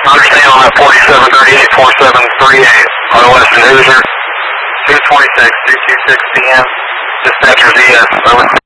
Understand on that 4738, 4738 on Western Hoosier, 226, 226 PM, dispatcher ZS, over.